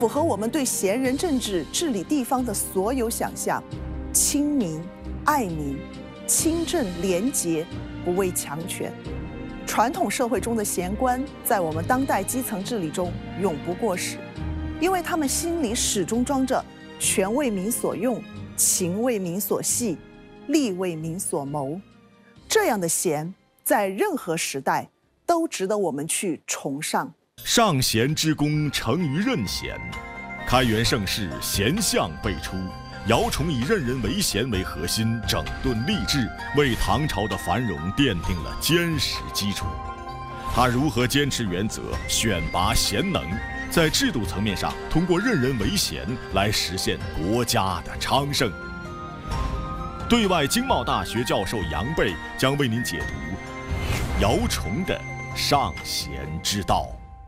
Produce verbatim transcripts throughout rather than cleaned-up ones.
符合我们对贤人政治治理地方的所有想象，亲民、爱民、清正廉洁，不畏强权。传统社会中的贤官，在我们当代基层治理中永不过时，因为他们心里始终装着权为民所用，情为民所系，利为民所谋。这样的贤，在任何时代都值得我们去崇尚。 上贤之功成于任贤，开元盛世贤相辈出。姚崇以任人唯贤为核心，整顿吏治，为唐朝的繁荣奠定了坚实基础。他如何坚持原则，选拔贤能，在制度层面上通过任人唯贤来实现国家的昌盛。对外经贸大学教授杨贝将为您解读姚崇的上贤之道。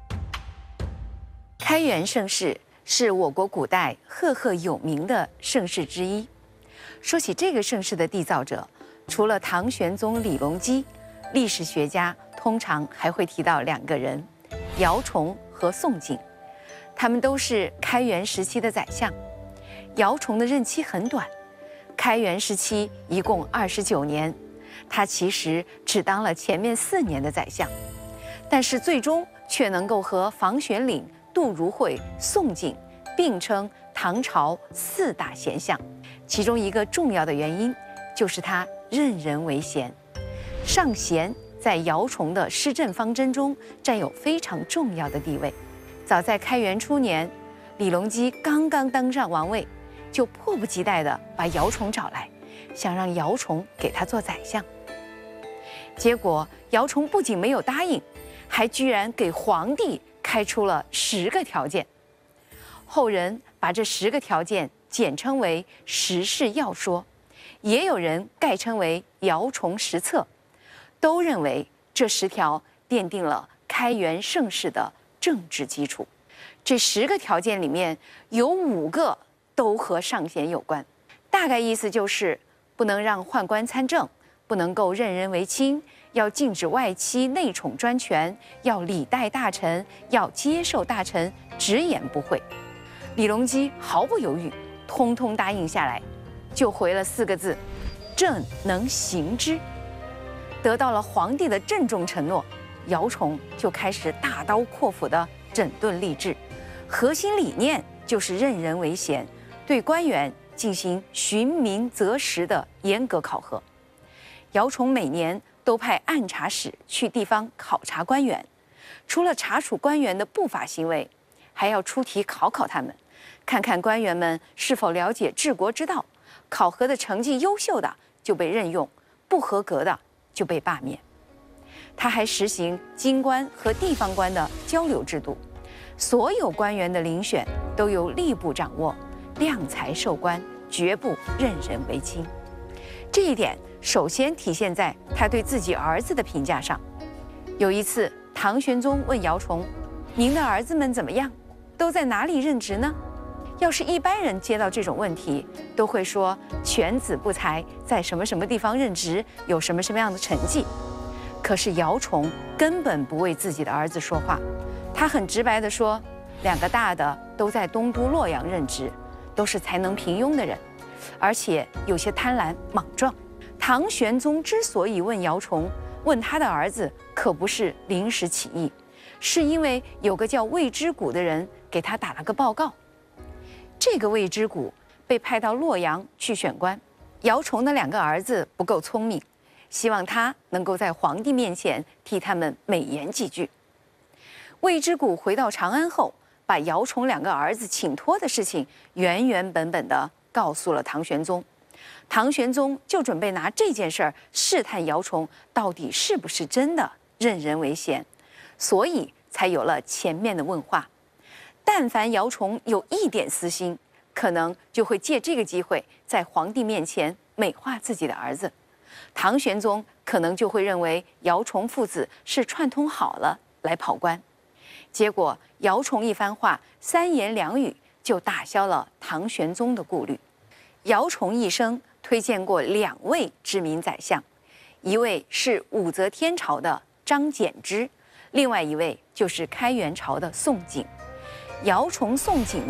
开元盛世是我国古代赫赫有名的盛世之一。说起这个盛世的缔造者，除了唐玄宗李隆基，历史学家通常还会提到两个人，姚崇和宋璟。他们都是开元时期的宰相。姚崇的任期很短，开元时期一共二十九年，他其实只当了前面四年的宰相，但是最终却能够和房玄龄、杜如晦、宋璟并称唐朝四大贤相。其中一个重要的原因就是他任人唯贤。上贤在姚崇的施政方针中占有非常重要的地位。早在开元初年，李隆基刚刚当上王位，就迫不及待地把姚崇找来，想让姚崇给他做宰相。结果姚崇不仅没有答应，还居然给皇帝开出了十个条件。后人把这十个条件简称为十事要说，也有人概称为姚崇十策，都认为这十条奠定了开元盛世的政治基础。这十个条件里面有五个都和上贤有关，大概意思就是不能让宦官参政，不能够任人唯亲，要禁止外戚内宠专权，要礼待大臣，要接受大臣，直言不讳。李隆基毫不犹豫，通通答应下来，就回了四个字：朕能行之。得到了皇帝的郑重承诺，姚崇就开始大刀阔斧地整顿吏治，核心理念就是任人唯贤，对官员进行循民择实的严格考核。姚崇每年都派按察使去地方考察官员，除了查处官员的不法行为，还要出题考考他们，看看官员们是否了解治国之道。考核的成绩优秀的就被任用，不合格的就被罢免。他还实行京官和地方官的交流制度，所有官员的遴选都由吏部掌握，量才授官，绝不任人唯亲。这一点首先体现在他对自己儿子的评价上。有一次，唐玄宗问姚崇：“您的儿子们怎么样？都在哪里任职呢？”要是一般人接到这种问题，都会说犬子不才，在什么什么地方任职，有什么什么样的成绩。可是姚崇根本不为自己的儿子说话，他很直白地说，两个大的都在东都洛阳任职，都是才能平庸的人，而且有些贪婪莽撞。唐玄宗之所以问姚崇，问他的儿子，可不是临时起意，是因为有个叫魏之谷的人给他打了个报告。这个魏之谷被派到洛阳去选官，姚崇的两个儿子不够聪明，希望他能够在皇帝面前替他们美言几句。魏之谷回到长安后，把姚崇两个儿子请托的事情原原本本地告诉了唐玄宗。唐玄宗就准备拿这件事儿试探姚崇到底是不是真的任人唯贤，所以才有了前面的问话。但凡姚崇有一点私心，可能就会借这个机会在皇帝面前美化自己的儿子。唐玄宗可能就会认为姚崇父子是串通好了来跑官。结果姚崇一番话，三言两语就打消了唐玄宗的顾虑。姚崇一生推荐过两位知名宰相，一位是武则天朝的张柬之，另外一位就是开元朝的宋璟。姚崇、宋璟的